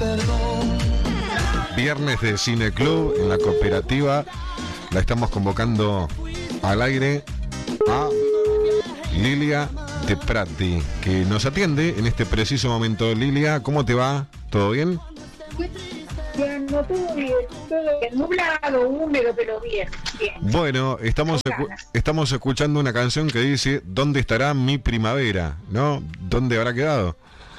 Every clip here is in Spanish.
Viernes de Cine Club en la cooperativa. La estamos convocando al aire a Lilia de Prati, que nos atiende en este preciso momento. Lilia, ¿cómo te va? ¿Todo bien? Bien, no, todo bien, nublado, húmedo, pero bien. Bueno, estamos escuchando una canción que dice ¿dónde estará mi primavera? ¿No? ¿Dónde habrá quedado?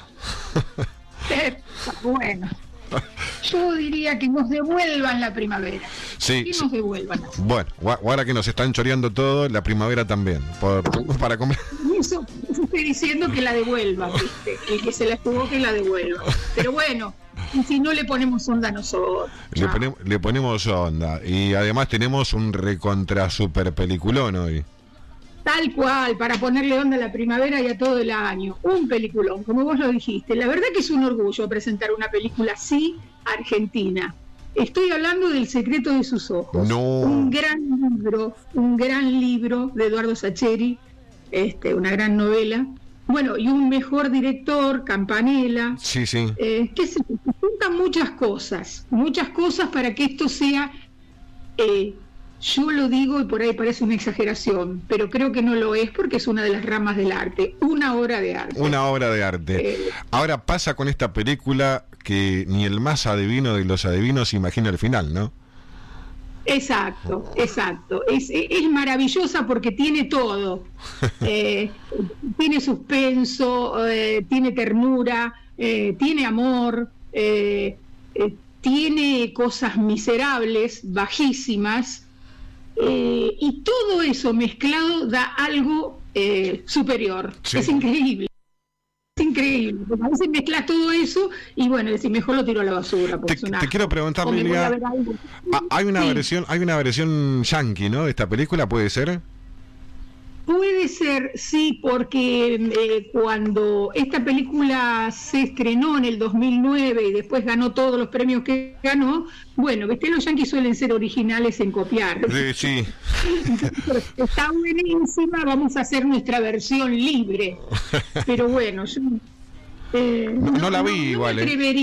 Bueno, yo diría que nos devuelvan la primavera. Sí, que nos devuelvan. Bueno, ahora que nos están choreando todo, la primavera también. Para comer. Eso estoy diciendo que la devuelvan, ¿viste? El que se la jugó que la devuelva. Pero bueno, si no le ponemos onda a nosotros. Le ponemos onda. Y además tenemos un recontra super peliculón hoy. Tal cual, para ponerle onda a la primavera y a todo el año. Un peliculón, como vos lo dijiste. La verdad que es un orgullo presentar una película así argentina. Estoy hablando del Secreto de sus ojos. No. Un gran libro de Eduardo Sacheri, una gran novela. Bueno, y un mejor director, Campanella. Sí, sí. Que se juntan muchas cosas para que esto sea... yo lo digo y por ahí parece una exageración, pero creo que no lo es porque es una de las ramas del arte, una obra de arte. Una obra de arte. Ahora pasa con esta película que ni el más adivino de los adivinos imagina el final, ¿no? Exacto. Es maravillosa porque tiene todo. Tiene suspenso, tiene ternura, tiene amor, tiene cosas miserables, bajísimas. Y todo eso mezclado da algo superior. Sí. Es increíble. A veces mezclas todo eso y bueno, decís, mejor lo tiro a la basura. Te quiero preguntar, Lilia, hay una versión yankee, ¿no? De esta película, ¿puede ser? Puede ser, sí, porque cuando esta película se estrenó en el 2009 y después ganó todos los premios que ganó, bueno, viste, los yanquis suelen ser originales en copiar. Sí. Está buenísima, vamos a hacer nuestra versión libre. Pero bueno, yo... no la vi igual.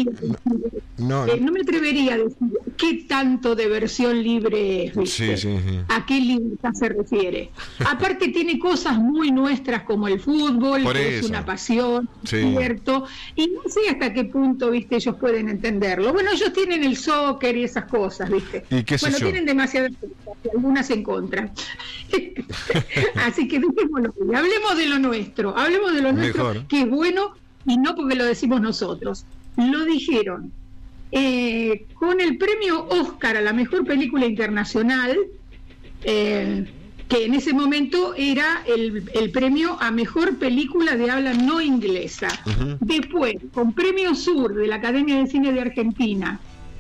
No me atrevería a decir qué tanto de versión libre es, ¿viste? Sí. ¿A qué libertad se refiere? Aparte tiene cosas muy nuestras como el fútbol, que es una pasión, ¿cierto? Y no sé hasta qué punto, ¿viste? Ellos pueden entenderlo. Bueno, ellos tienen el soccer y esas cosas, ¿viste? Tienen demasiadas cosas, algunas en contra. Así que dejémoslo. Hablemos de lo nuestro, mejor. Que es bueno. Y no porque lo decimos nosotros, lo dijeron con el premio Oscar a la mejor película internacional, que en ese momento era el premio a mejor película de habla no inglesa. Uh-huh. Después, con premio Sur de la Academia de Cine de Argentina,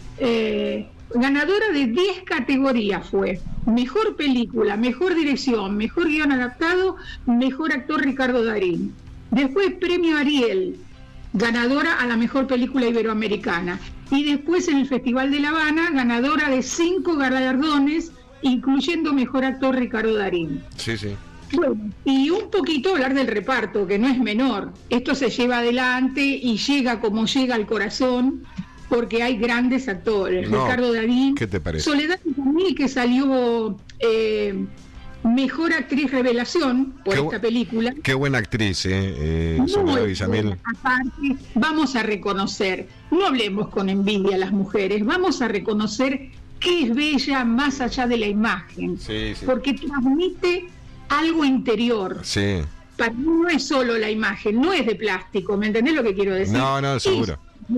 ganadora de 10 categorías fue: mejor película, mejor dirección, mejor guión adaptado, mejor actor Ricardo Darín. Después premio Ariel, ganadora a la mejor película iberoamericana. Y después en el Festival de La Habana, ganadora de 5 galardones, incluyendo mejor actor Ricardo Darín. Sí. Bueno, y un poquito hablar del reparto, que no es menor. Esto se lleva adelante y llega como llega al corazón, porque hay grandes actores. Ricardo Darín, ¿qué te parece? Soledad Villamil, que salió... mejor actriz revelación por esta película. Qué buena actriz, Soledad Villamil. Aparte, vamos a reconocer, no hablemos con envidia a las mujeres, vamos a reconocer que es bella más allá de la imagen, porque transmite algo interior. Sí. Para mí no es solo la imagen, no es de plástico, ¿me entendés lo que quiero decir? No, seguro.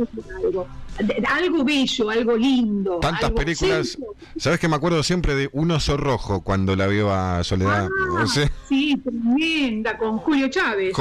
Algo bello, algo lindo. Tantas películas. ¿Sabes que me acuerdo siempre de Un oso rojo cuando la vio a Soledad? Sí, tremenda, con Julio Chávez.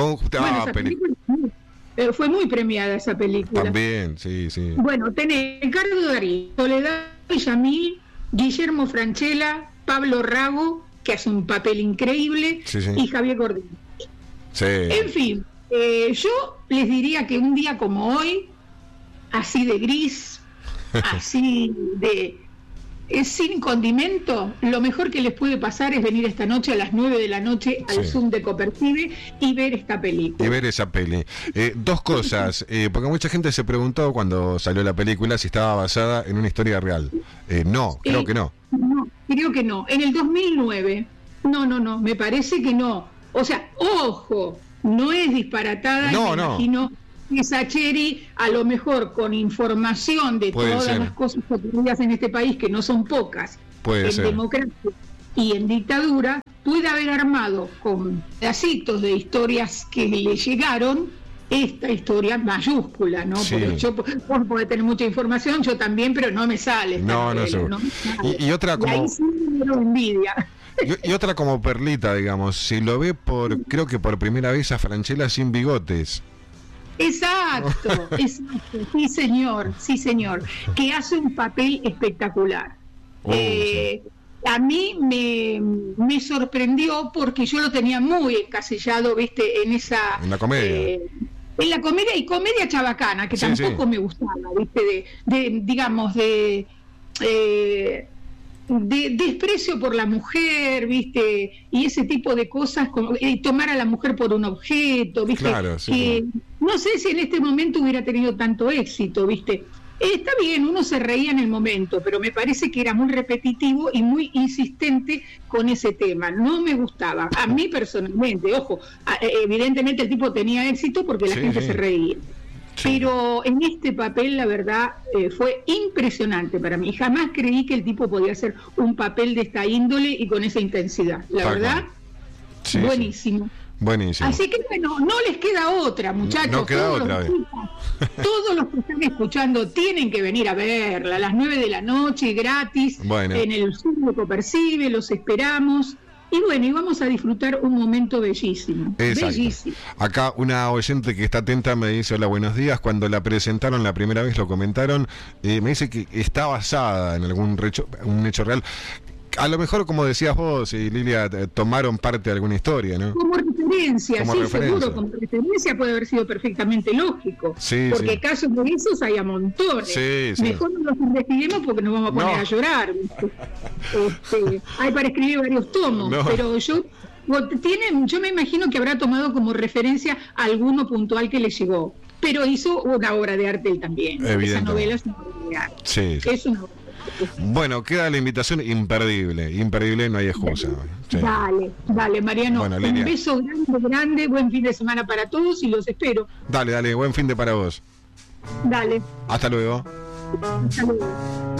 Fue muy premiada esa película. También, sí. Bueno, tenés Ricardo Darín, Soledad Villamil, Guillermo Francella, Pablo Rago, que hace un papel increíble, y Javier Gordillo. Sí. En fin, yo les diría que un día como hoy, así de gris, así de sin condimento, lo mejor que les puede pasar es venir esta noche a las 9 de la noche al Zoom de Copercibe y ver esta película. Y ver esa peli. Dos cosas, porque mucha gente se preguntó cuando salió la película si estaba basada en una historia real. No, creo que no. No, creo que no. En el 2009, no, me parece que no. O sea, ojo, no es disparatada, imagino que Sacheri, a lo mejor con información de todas las cosas ocurridas en este país, que no son pocas, en democracia y en dictadura, puede haber armado con pedacitos de historias que le llegaron esta historia mayúscula, ¿no? Sí. Porque vos podés tener mucha información, yo también, pero no me sale. No me sale. Y otra como... Y ahí sí me lo envidia. Y otra como perlita, digamos, si lo ve creo que por primera vez a Francella sin bigotes. Exacto, sí señor, que hace un papel espectacular. A mí me sorprendió porque yo lo tenía muy encasillado, viste, en la comedia. En la comedia y comedia chabacana, que tampoco me gustaba, viste, digamos, de desprecio por la mujer, viste, y ese tipo de cosas, tomar a la mujer por un objeto, viste, claro, sí. No sé si en este momento hubiera tenido tanto éxito, viste. Está bien, uno se reía en el momento, pero me parece que era muy repetitivo y muy insistente con ese tema. No me gustaba, a mí personalmente, ojo, evidentemente el tipo tenía éxito porque la gente se reía. Sí. Pero en este papel, la verdad, fue impresionante para mí. Jamás creí que el tipo podía hacer un papel de esta índole y con esa intensidad. La verdad, buenísimo. Buenísimo. Así que bueno, no les queda otra, muchachos. No queda otra. Todos los que están escuchando tienen que venir a verla a las 9 de la noche, gratis, en el Zoom de Copercibe, los esperamos. Y bueno, y vamos a disfrutar un momento bellísimo. Exacto. Bellísimo. Acá una oyente que está atenta me dice: hola, buenos días. Cuando la presentaron la primera vez, lo comentaron, me dice que está basada en un hecho real. A lo mejor, como decías vos, Lilia, tomaron parte de alguna historia, ¿no? Como referencia, seguro, como referencia puede haber sido perfectamente lógico. Porque casos de esos hay a montones. Mejor no los investiguemos porque nos vamos a poner a llorar. Hay para escribir varios tomos, pero yo me imagino que habrá tomado como referencia a alguno puntual que le llegó. Pero hizo una obra de arte él también. Esa novela es una obra de arte. Es una obra. Bueno, queda la invitación imperdible, no hay excusa. Dale, Mariano, bueno, un beso grande, buen fin de semana para todos y los espero. Dale, buen fin de para vos. Dale. Hasta luego. Hasta luego.